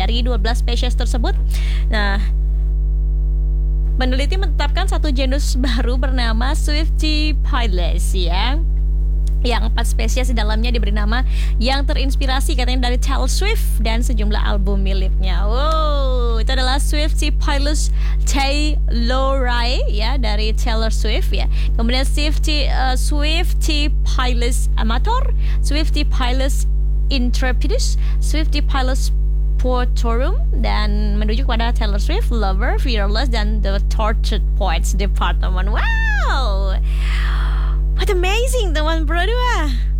dari 12 spesies tersebut. Nah, peneliti menetapkan satu genus baru bernama Swiftypilus ya. Yang 4 spesies di dalamnya diberi nama yang terinspirasi katanya dari Taylor Swift dan sejumlah album miliknya. Wow, itu adalah Swiftypilus taylori ya, dari Taylor Swift ya. Kemudian Swiftypilus amator, Swiftypilus intrepidus, Swiftypilus Portorum, dan menuju kepada Taylor Swift, Lover, Fearless, dan The Tortured Poets Department. Wow, what amazing teman berdua.